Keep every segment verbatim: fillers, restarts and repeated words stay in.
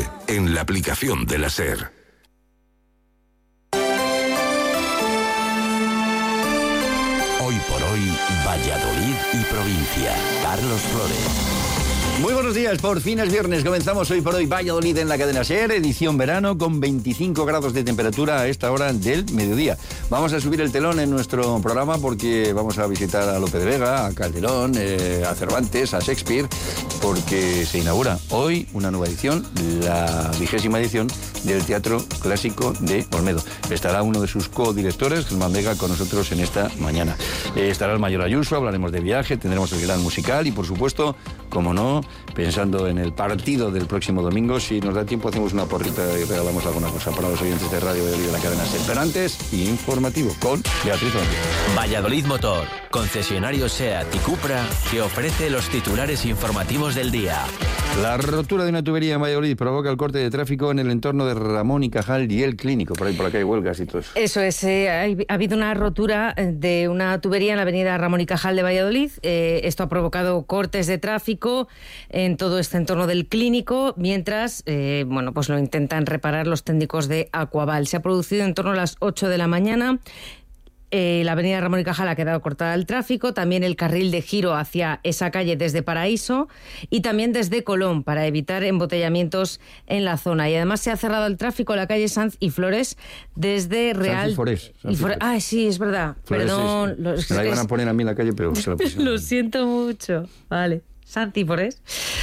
en la aplicación de la SER. Hoy por hoy, Valladolid y provincia. Carlos Flores. Muy buenos días, por fin es viernes, comenzamos Hoy por Hoy Valladolid en la cadena SER, edición verano con veinticinco grados de temperatura a esta hora del mediodía. Vamos a subir el telón en nuestro programa porque vamos a visitar a Lope de Vega, a Calderón, eh, a Cervantes, a Shakespeare, porque se inaugura hoy una nueva edición, la vigésima edición del Teatro Clásico de Olmedo. Estará uno de sus codirectores, Germán Vega, con nosotros en esta mañana. Eh, estará el mayor Ayuso, hablaremos de viaje, tendremos el gran musical y, por supuesto, como no, pensando en el partido del próximo domingo, si nos da tiempo hacemos una porrita y regalamos alguna cosa para los oyentes de Radio Valladolid de la cadena SER. Pero antes, informativo con Beatriz Vázquez. Valladolid Motor, concesionario SEAT y Cupra, que ofrece los titulares informativos del día. La rotura de una tubería en Valladolid provoca el corte de tráfico en el entorno de Ramón y Cajal y el Clínico. Por ahí por acá hay huelgas y todo eso. Eso es, eh, ha habido una rotura de una tubería en la avenida Ramón y Cajal de Valladolid. Eh, esto ha provocado cortes de tráfico en todo este entorno del Clínico, mientras eh, bueno, pues lo intentan reparar los técnicos de Aquaval. Se ha producido en torno a las ocho de la mañana. Eh, la avenida Ramón y Cajal ha quedado cortada al tráfico, también el carril de giro hacia esa calle desde Paraíso y también desde Colón para evitar embotellamientos en la zona. Y además se ha cerrado el tráfico en la calle Sanz y Flores desde Real... Sanz y Forés. Sanz y Forés. Ah, sí, es verdad. Flores, Perdón. sí, sí. Los... Me la iban a poner a mí en la calle, pero se la pusieron. Lo siento mucho. Vale. Sanz y Forés.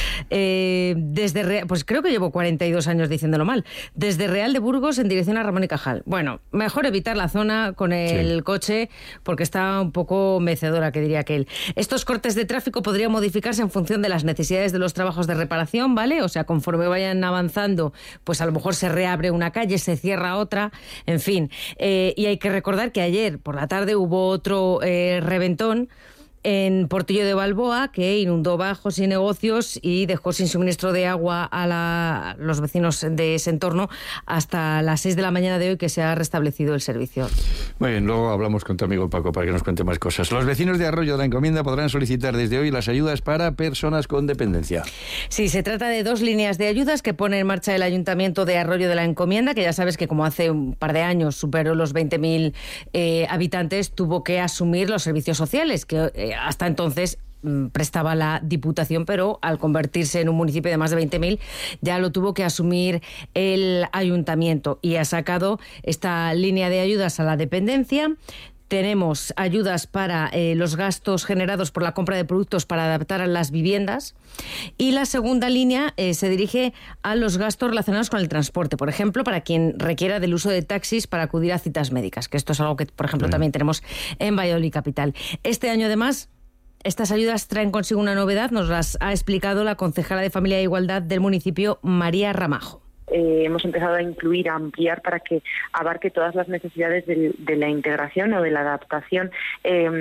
Eh, desde Real, pues creo que llevo cuarenta y dos años diciéndolo mal. Desde Real de Burgos en dirección a Ramón y Cajal. Bueno, mejor evitar la zona con el sí. coche porque está un poco mecedora, que diría aquel. Estos cortes de tráfico podrían modificarse en función de las necesidades de los trabajos de reparación, ¿vale? O sea, conforme vayan avanzando, pues a lo mejor se reabre una calle, se cierra otra, en fin. Eh, y hay que recordar que ayer por la tarde hubo otro eh, reventón en Portillo de Balboa, que inundó bajos y negocios y dejó sin suministro de agua a la, los vecinos de ese entorno hasta las seis de la mañana de hoy, que se ha restablecido el servicio. Muy bien, luego hablamos con tu amigo Paco para que nos cuente más cosas. Los vecinos de Arroyo de la Encomienda podrán solicitar desde hoy las ayudas para personas con dependencia. Sí, se trata de dos líneas de ayudas que pone en marcha el Ayuntamiento de Arroyo de la Encomienda, que ya sabes que como hace un par de años superó los veinte mil eh, habitantes, tuvo que asumir los servicios sociales, que eh, hasta entonces prestaba la Diputación, pero al convertirse en un municipio de más de veinte mil ya lo tuvo que asumir el Ayuntamiento y ha sacado esta línea de ayudas a la dependencia. Tenemos ayudas para eh, los gastos generados por la compra de productos para adaptar a las viviendas y la segunda línea eh, se dirige a los gastos relacionados con el transporte, por ejemplo, para quien requiera del uso de taxis para acudir a citas médicas, que esto es algo que, por ejemplo, sí. también tenemos en Valladolid Capital. Este año, además, estas ayudas traen consigo una novedad, nos las ha explicado la concejala de Familia e Igualdad del municipio, María Ramajo. Eh, hemos empezado a incluir, a ampliar para que abarque todas las necesidades del, de la integración o de la adaptación eh,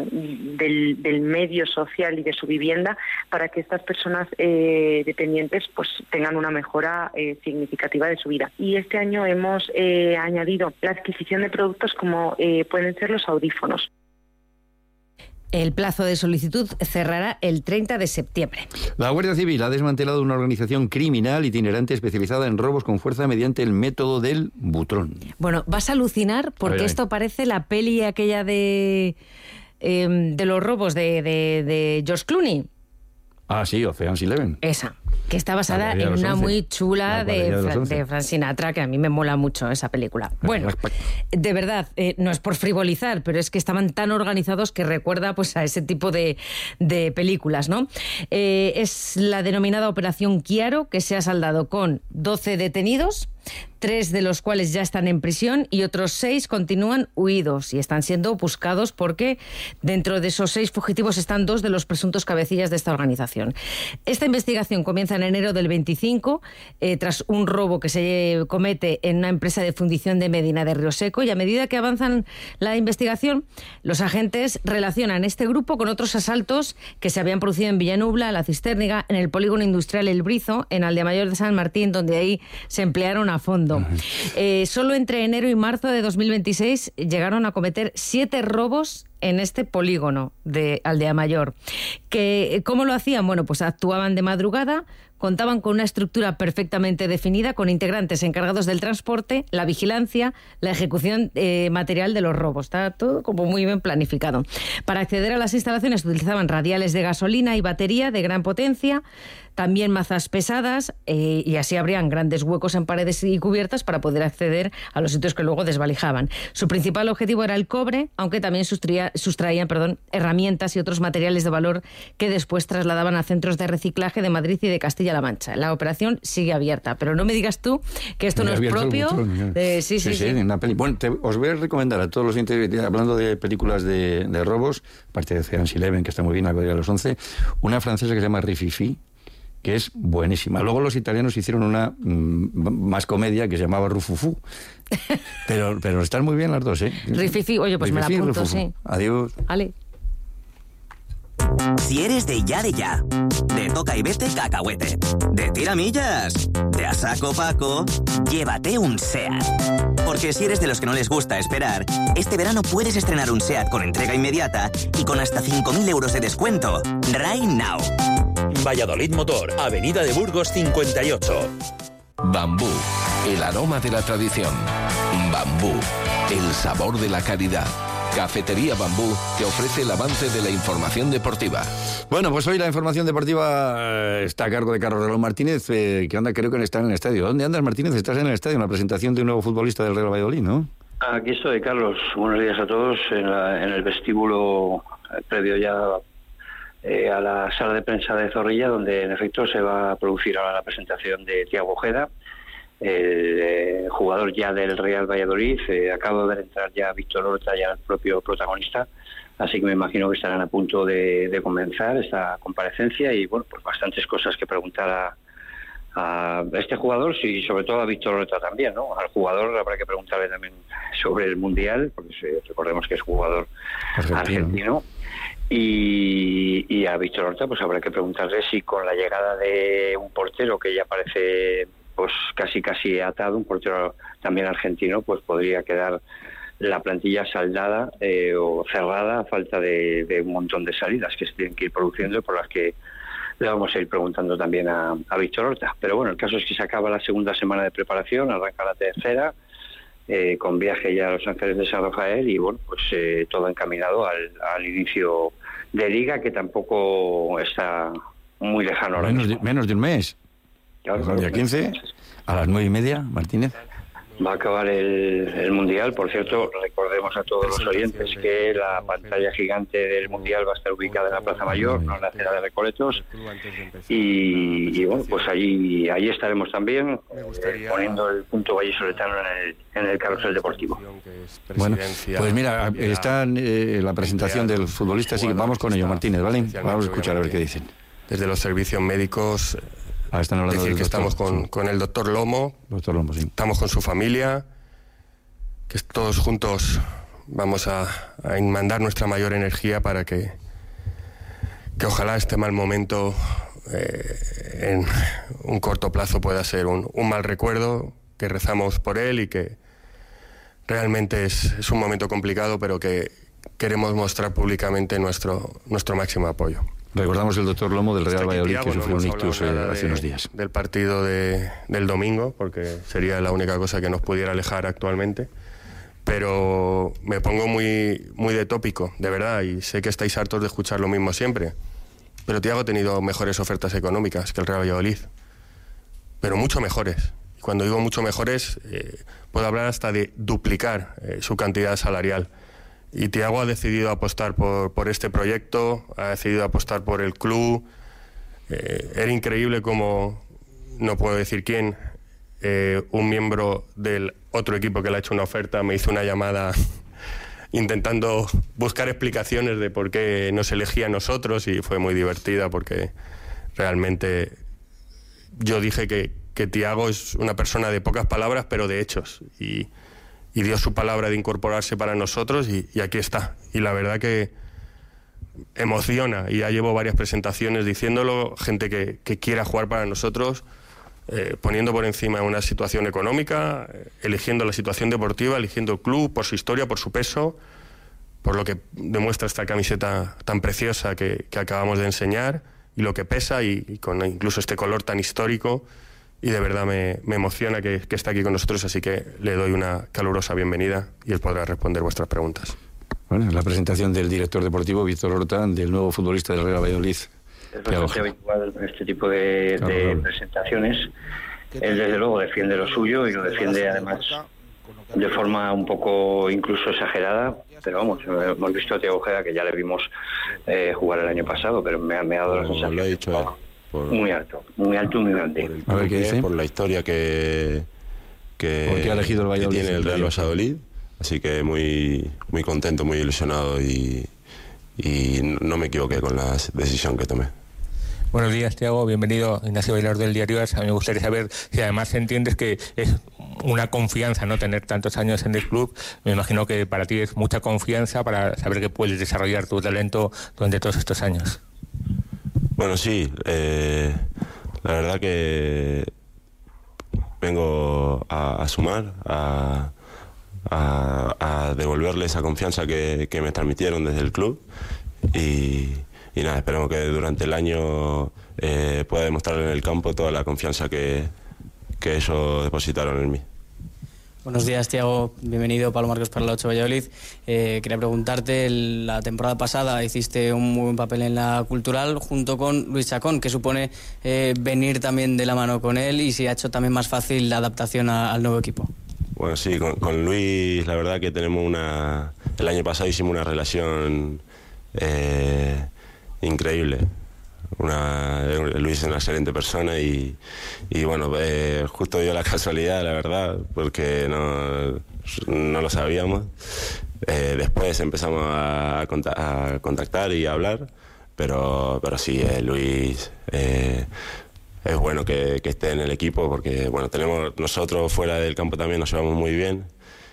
del, del medio social y de su vivienda para que estas personas eh, dependientes pues tengan una mejora eh, significativa de su vida. Y este año hemos eh, añadido la adquisición de productos como eh, pueden ser los audífonos. El plazo de solicitud cerrará el treinta de septiembre. La Guardia Civil ha desmantelado una organización criminal itinerante especializada en robos con fuerza mediante el método del butrón. Bueno, vas a alucinar porque a ver, a ver. esto parece la peli aquella de, eh, de los robos de, de, de George Clooney. Ah, sí, Ocean's Eleven. Esa, que está basada en una once. Muy chula de, de, de Frank Sinatra, que a mí me mola mucho esa película. Bueno, de verdad, eh, no es por frivolizar, pero es que estaban tan organizados que recuerda pues a ese tipo de, de películas, ¿no? Eh, es la denominada Operación Chiaro, que se ha saldado con doce detenidos, tres de los cuales ya están en prisión y otros seis continúan huidos y están siendo buscados porque dentro de esos seis fugitivos están dos de los presuntos cabecillas de esta organización. Esta investigación comienza en enero del veinticinco eh, tras un robo que se comete en una empresa de fundición de Medina de Río Seco, y a medida que avanzan la investigación, los agentes relacionan este grupo con otros asaltos que se habían producido en Villanubla, La Cisterniga, en el polígono industrial El Brizo, en Aldea-Mayor de San Martín, donde ahí se emplearon a fondo. Eh, solo entre enero y marzo de dos mil veintiséis llegaron a cometer siete robos en este polígono de Aldea Mayor. Que, ¿cómo lo hacían? Bueno, pues actuaban de madrugada contaban con una estructura perfectamente definida, con integrantes encargados del transporte, la vigilancia, la ejecución eh, material de los robos. Está todo como muy bien planificado. Para acceder a las instalaciones utilizaban radiales de gasolina y batería de gran potencia, también mazas pesadas, eh, y así habrían grandes huecos en paredes y cubiertas para poder acceder a los sitios que luego desvalijaban. Su principal objetivo era el cobre, aunque también sustraía, sustraían perdón, herramientas y otros materiales de valor que después trasladaban a centros de reciclaje de Madrid y de Castilla-La Mancha. La operación sigue abierta, pero no me digas tú que esto me no es propio. Botón, de, sí, sí, sí. sí. sí. Una peli. Bueno, te, os voy a recomendar a todos los interesados, hablando de películas de, de robos, aparte de Ocean's Eleven, que está muy bien, a los once, una francesa que se llama Rififi, que es buenísima. Luego los italianos hicieron una mmm, más comedia que se llamaba Rufufu. Pero, pero están muy bien las dos, ¿eh? Rififi, oye, pues Rififi, me la apunto, Rufufu. Sí. Adiós. Ale. Si eres de ya de ya, de toca y vete cacahuete, de tiramillas, de a saco paco, llévate un SEAT. Porque si eres de los que no les gusta esperar, este verano puedes estrenar un SEAT con entrega inmediata y con hasta cinco mil euros de descuento. Right now. Valladolid Motor, Avenida de Burgos cincuenta y ocho. Bambú, el aroma de la tradición. Bambú, el sabor de la calidad. Cafetería Bambú te ofrece el avance de la información deportiva. Bueno, pues hoy la información deportiva eh, está a cargo de Carlos Reloj Martínez, eh, que anda, creo que está en el estadio. ¿Dónde andas, Martínez? Estás en el estadio, en la presentación de un nuevo futbolista del Real Valladolid, ¿no? Aquí estoy, Carlos. Buenos días a todos. En, la, en el vestíbulo eh, previo ya eh, a la sala de prensa de Zorrilla, donde en efecto se va a producir ahora la presentación de Thiago Ojeda, el eh, jugador ya del Real Valladolid. Eh, acabo de ver entrar ya Víctor Horta, ya el propio protagonista, así que me imagino que estarán a punto de, de comenzar esta comparecencia y bueno, pues bastantes cosas que preguntar a, a este jugador y sobre todo a Víctor Horta también, ¿no? Al jugador habrá que preguntarle también sobre el Mundial, porque recordemos que es jugador argentino, argentino. Y, y a Víctor Horta pues habrá que preguntarle si con la llegada de un portero que ya parece pues casi casi atado, un portero también argentino, pues podría quedar la plantilla saldada eh, o cerrada a falta de, de un montón de salidas que se tienen que ir produciendo y por las que le vamos a ir preguntando también a, a Víctor Horta. Pero bueno, el caso es que se acaba la segunda semana de preparación, arranca la tercera, eh, con viaje ya a Los Ángeles de San Rafael y bueno, pues eh, todo encaminado al, al inicio de Liga, que tampoco está muy lejano ahora menos, mismo. De, menos de un mes. Claro, el día quince, a las nueve y media, Martínez. Va a acabar el, el Mundial. Por cierto, recordemos a todos los oyentes que la pantalla gigante del Mundial va a estar ubicada en la Plaza Mayor, no en la acera de Recoletos. Y, y bueno, pues allí, allí estaremos también, eh, poniendo el punto vallisoletano en el, en el carrusel deportivo. Bueno, pues mira, está eh, la presentación del futbolista, así que vamos con ello, Martínez, ¿vale? Vamos a escuchar a ver qué dicen. Desde los servicios médicos... Ah, están hablando decir del que doctor, estamos con, sí. con el doctor Lomo, doctor Lomo sí. Estamos con su familia, que todos juntos vamos a, a mandar nuestra mayor energía para que, que ojalá este mal momento eh, en un corto plazo pueda ser un, un mal recuerdo, que rezamos por él y que realmente es, es un momento complicado, pero que queremos mostrar públicamente nuestro, nuestro máximo apoyo. Recordamos el doctor Lomo del Real Valladolid, que sufrió un ictus hace unos días. Del partido de, del domingo, porque sería la única cosa que nos pudiera alejar actualmente. Pero me pongo muy, muy de tópico, de verdad, y sé que estáis hartos de escuchar lo mismo siempre. Pero Thiago ha tenido mejores ofertas económicas que el Real Valladolid. Pero mucho mejores. Y cuando digo mucho mejores, eh, puedo hablar hasta de duplicar eh, su cantidad salarial. Y Thiago ha decidido apostar por, por este proyecto, ha decidido apostar por el club. Eh, era increíble como, no puedo decir quién, eh, un miembro del otro equipo que le ha hecho una oferta me hizo una llamada intentando buscar explicaciones de por qué nos elegía a nosotros y fue muy divertida porque realmente yo dije que, que Thiago es una persona de pocas palabras pero de hechos y... y dio su palabra de incorporarse para nosotros y, y aquí está. Y la verdad que emociona, y ya llevo varias presentaciones diciéndolo, gente que, que quiera jugar para nosotros, eh, poniendo por encima una situación económica, eh, eligiendo la situación deportiva, eligiendo el club por su historia, por su peso, por lo que demuestra esta camiseta tan preciosa que, que acabamos de enseñar, y lo que pesa, y, y con incluso este color tan histórico, y de verdad me, me emociona que, que esté aquí con nosotros, así que le doy una calurosa bienvenida y él podrá responder vuestras preguntas. Bueno, la presentación del director deportivo Víctor Horta, del nuevo futbolista del Real Valladolid. Es bastante habitual en este tipo de, de presentaciones. Él desde luego defiende lo suyo y lo defiende además de forma un poco incluso exagerada, pero vamos, hemos visto a Thiago Ojeda, que ya le vimos eh, jugar el año pasado, pero me, me ha dado la sensación lo he dicho, eh, por, muy alto, muy alto y muy grande. Por, el, a ver, ¿qué dice? Por la historia que, que, ha elegido el Valladolid, que tiene el Real Valladolid, así que muy, muy contento, muy ilusionado y, y no me equivoqué con la decisión que tomé. Buenos días, Thiago. Bienvenido, Ignacio Bailar del Diario As. A mí me gustaría saber si además entiendes que es una confianza no tener tantos años en el club. Me imagino que para ti es mucha confianza para saber que puedes desarrollar tu talento durante todos estos años. Bueno, sí. Eh, la verdad que vengo a, a sumar, a, a, a devolverle esa confianza que, que me transmitieron desde el club y... Y nada, esperamos que durante el año eh, pueda demostrar en el campo toda la confianza que, que ellos depositaron en mí. Buenos días, Thiago. Bienvenido, Pablo Marcos para la ocho Valladolid. Eh, quería preguntarte, la temporada pasada hiciste un muy buen papel en la Cultural junto con Luis Chacón. ¿Qué supone eh, venir también de la mano con él y si ha hecho también más fácil la adaptación a, al nuevo equipo? Bueno, sí, con, con Luis la verdad que tenemos una... El año pasado hicimos una relación... Eh, increíble. Una, Luis es una excelente persona y, y bueno, eh, justo dio la casualidad, la verdad, porque no, no lo sabíamos. Eh, después empezamos a, a contactar y a hablar, pero, pero sí, eh, Luis eh, es bueno que, que esté en el equipo porque bueno, tenemos nosotros fuera del campo también nos llevamos muy bien.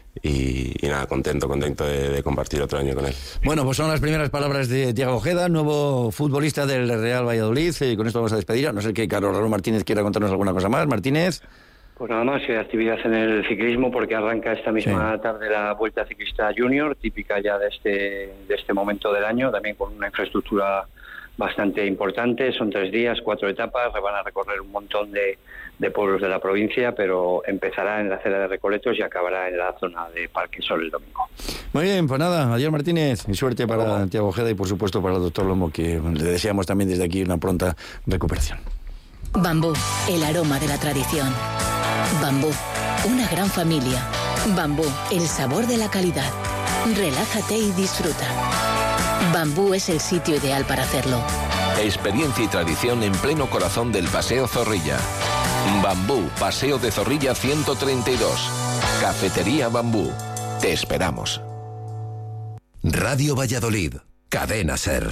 Y, y nada, contento, contento de, de compartir otro año con él. Bueno, pues son las primeras palabras de Thiago Ojeda, nuevo futbolista del Real Valladolid. Y con esto vamos a despedir, a no ser que Carlos Raúl Martínez quiera contarnos alguna cosa más. Martínez. Pues nada más, eh, actividad en el ciclismo, porque arranca esta misma sí. tarde la Vuelta Ciclista Junior, típica ya de este, de este momento del año, también con una infraestructura bastante importante. Son tres días, cuatro etapas, van a recorrer un montón de, de pueblos de la provincia, pero empezará en la acera de Recoletos y acabará en la zona de Parque Sol el domingo. Muy bien, pues nada, adiós Martínez, y suerte para bueno. Thiago Ojeda y por supuesto para el doctor Lomo, que le deseamos también desde aquí una pronta recuperación. Bambú, el aroma de la tradición. Bambú, una gran familia. Bambú, el sabor de la calidad. Relájate y disfruta. Bambú es el sitio ideal para hacerlo. Experiencia y tradición en pleno corazón del Paseo Zorrilla. Bambú, Paseo de Zorrilla ciento treinta y dos. Cafetería Bambú. Te esperamos. Radio Valladolid. Cadena SER.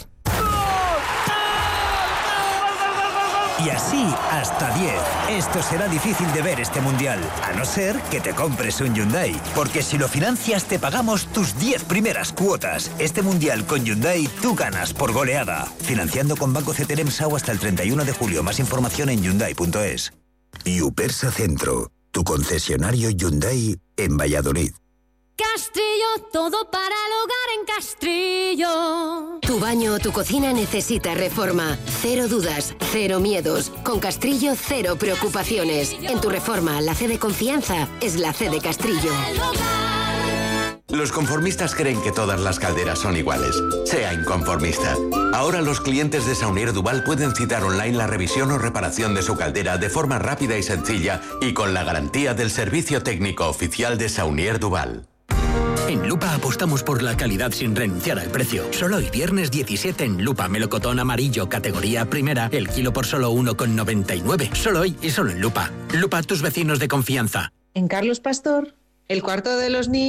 Y así hasta diez. Esto será difícil de ver este mundial, a no ser que te compres un Hyundai. Porque si lo financias te pagamos tus diez primeras cuotas. Este mundial con Hyundai tú ganas por goleada. Financiando con Banco C T R E M S A U hasta el treinta y uno de julio. Más información en Hyundai punto es. Yupersa Centro, tu concesionario Hyundai en Valladolid. Castrillo, todo para el hogar en Castrillo. Tu baño o tu cocina necesita reforma. Cero dudas, cero miedos. Con Castrillo, cero preocupaciones. En tu reforma, la C de confianza es la C de Castrillo. Los conformistas creen que todas las calderas son iguales. Sea inconformista. Ahora los clientes de Saunier Duval pueden citar online la revisión o reparación de su caldera de forma rápida y sencilla y con la garantía del servicio técnico oficial de Saunier Duval. En Lupa apostamos por la calidad sin renunciar al precio. Solo hoy viernes diecisiete en Lupa melocotón amarillo categoría primera, el kilo por solo uno con noventa y nueve. Solo hoy y solo en Lupa. Lupa, tus vecinos de confianza. En Carlos Pastor, el cuarto de los niños.